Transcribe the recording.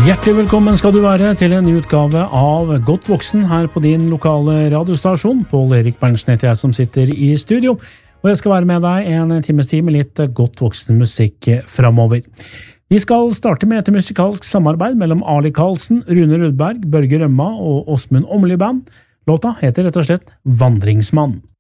Hjertelig velkommen skal du være til en ny utgave av Godt voksen her på din lokale radiostasjon. Pål Erik Berntsen heter jeg som sitter i studio, og jeg skal være med deg en times tid med litt godt voksen musikk fremover. Vi skal starte med et musikalsk samarbeid mellom Ali Karlsen, Rune Rudberg, Børge Rømma og Åsmund Åmli Band. Låta heter rett og slett Vandringsmann.